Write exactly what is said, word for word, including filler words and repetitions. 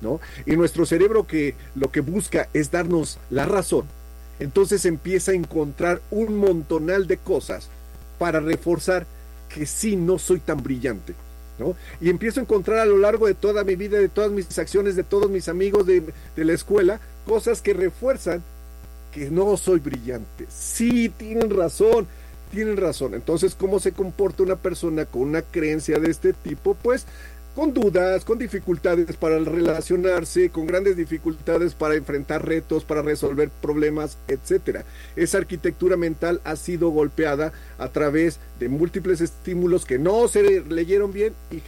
¿no? Y nuestro cerebro, que lo que busca es darnos la razón, entonces empieza a encontrar un montonal de cosas para reforzar que sí, no soy tan brillante, ¿no? Y empiezo a encontrar a lo largo de toda mi vida, de todas mis acciones, de todos mis amigos de, de la escuela, cosas que refuerzan que no soy brillante. Sí, tienen razón, tienen razón. Entonces, ¿cómo se comporta una persona con una creencia de este tipo? Pues con dudas, con dificultades para relacionarse, con grandes dificultades para enfrentar retos, para resolver problemas, etcétera. Esa arquitectura mental ha sido golpeada a través de múltiples estímulos que no se leyeron bien y